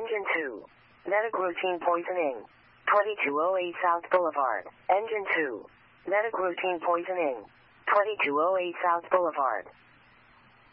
Engine 2. Medic routine poisoning. 2208 South Boulevard. Engine 2. Medic routine poisoning. 2208 South Boulevard.